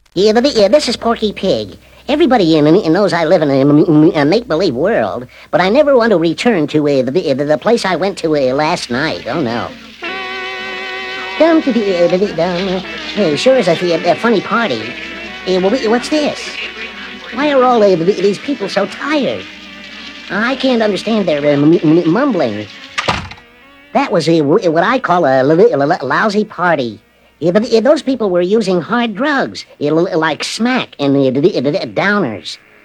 Yeah, this is Porky Pig. Everybody knows I live in a make-believe world, but I never want to return to the place I went to last night. Oh, no. Down to the sure is a funny party. What's this? Why are all these people so tired? I can't understand their mumbling. That was what I call a lousy party. Those people were using hard drugs, like smack and downers.